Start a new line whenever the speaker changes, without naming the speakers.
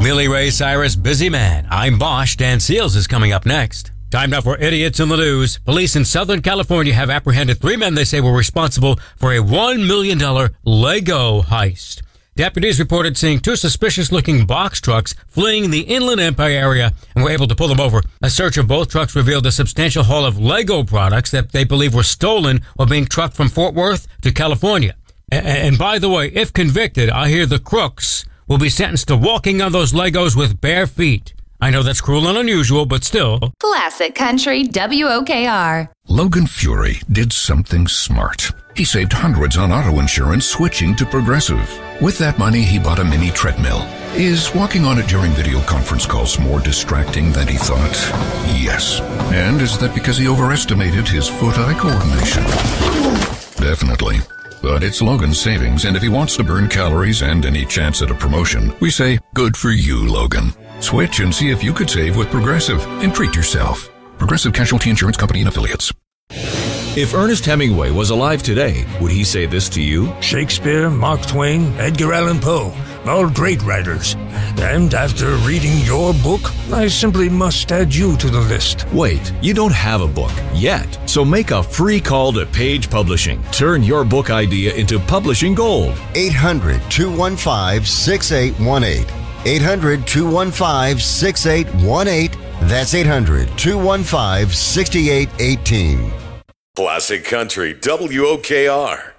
Miley Ray Cyrus, Busy Man. I'm Bosch. Dan Seals is coming up next. Time now for Idiots in the News. Police in Southern California have apprehended 3 men they say were responsible for a $1 million Lego heist. Deputies reported seeing 2 suspicious-looking box trucks fleeing the Inland Empire area and were able to pull them over. A search of both trucks revealed a substantial haul of Lego products that they believe were stolen while being trucked from Fort Worth to California. And by the way, if convicted, I hear the crooks will be sentenced to walking on those Legos with bare feet. I know that's cruel and unusual, but still.
Classic Country WOKR.
Logan Fury did something smart. He saved hundreds on auto insurance switching to Progressive. With that money, he bought a mini treadmill. Is walking on it during video conference calls more distracting than he thought? Yes. And is that because he overestimated his foot-eye coordination? Definitely. But it's Logan's savings, and if he wants to burn calories and any chance at a promotion, we say, good for you, Logan. Switch and see if you could save with Progressive and treat yourself. Progressive Casualty Insurance Company and Affiliates.
If Ernest Hemingway was alive today, would he say this to you?
Shakespeare, Mark Twain, Edgar Allan Poe, all great writers. And after reading your book, I simply must add you to the list.
Wait, you don't have a book yet. So make a free call to Page Publishing. Turn your book idea into publishing gold.
800-215-6818. 800-215-6818. That's 800-215-6818.
Classic Country WOKR.